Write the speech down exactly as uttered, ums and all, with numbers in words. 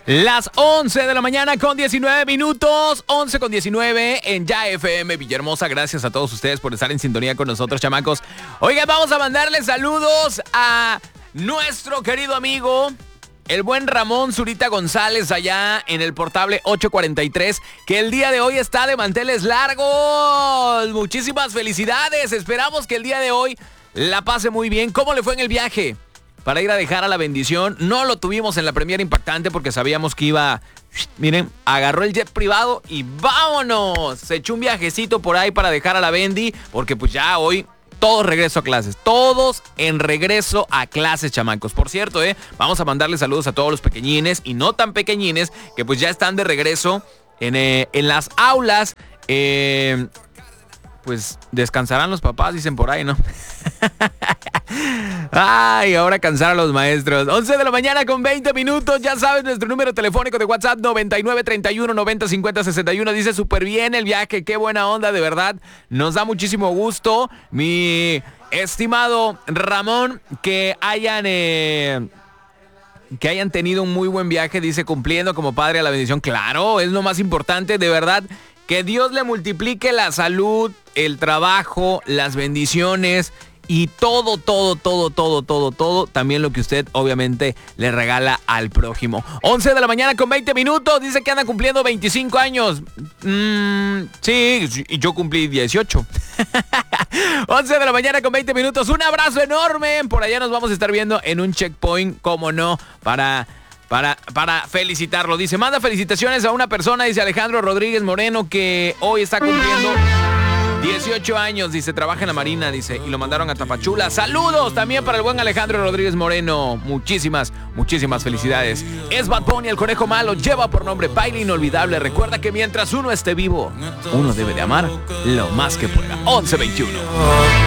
Las once de la mañana con diecinueve minutos, once con diecinueve en Ya F M Villahermosa. Gracias a todos ustedes por estar en sintonía con nosotros, chamacos. Oigan, vamos a mandarle saludos a nuestro querido amigo, el buen Ramón Zurita González, allá en el portable ocho cuarenta y tres, que el día de hoy está de manteles largos. Muchísimas felicidades. Esperamos que el día de hoy la pase muy bien. ¿Cómo le fue en el viaje para ir a dejar a la bendición? No lo tuvimos en la Premiere Impactante porque sabíamos que iba... Miren, agarró el jet privado y ¡vámonos! Se echó un viajecito por ahí para dejar a la Bendy, porque pues ya hoy todos regreso a clases. Todos en regreso a clases, chamacos. Por cierto, eh, vamos a mandarle saludos a todos los pequeñines y no tan pequeñines que pues ya están de regreso en, eh, en las aulas. Eh... Pues descansarán los papás, dicen por ahí, ¿no? Ay, ahora cansar a los maestros. once de la mañana con veinte minutos. Ya sabes, nuestro número telefónico de WhatsApp noventa y nueve treinta y uno noventa cincuenta sesenta y uno. Dice súper bien el viaje, qué buena onda, de verdad. Nos da muchísimo gusto, mi estimado Ramón, que hayan... Eh, que hayan tenido un muy buen viaje, dice, cumpliendo como padre a la bendición. Claro, es lo más importante, de verdad. Que Dios le multiplique la salud, el trabajo, las bendiciones y todo, todo, todo, todo, todo, todo. También lo que usted obviamente le regala al prójimo. once de la mañana con veinte minutos. Dice que anda cumpliendo veinticinco años. Mm, sí, y yo cumplí dieciocho. once de la mañana con veinte minutos. Un abrazo enorme. Por allá nos vamos a estar viendo en un checkpoint, como no, para... Para, para felicitarlo. Dice, manda felicitaciones a una persona, dice Alejandro Rodríguez Moreno, que hoy está cumpliendo dieciocho años, dice, trabaja en la Marina, dice, y lo mandaron a Tapachula. Saludos también para el buen Alejandro Rodríguez Moreno. Muchísimas, muchísimas felicidades. Es Bad Bunny, el conejo malo, lleva por nombre Baile Inolvidable. Recuerda que mientras uno esté vivo, uno debe de amar lo más que pueda. once veintiuno.